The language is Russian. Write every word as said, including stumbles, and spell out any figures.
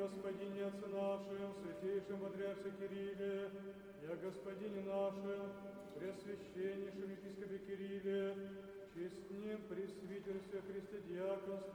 Господине Отце нашим, святейшем Патриарсе Кирилле, и о Господине нашем, Преосвященнейшем Епископе Кирилле, честнем пресвитерстве Христе диаконстве,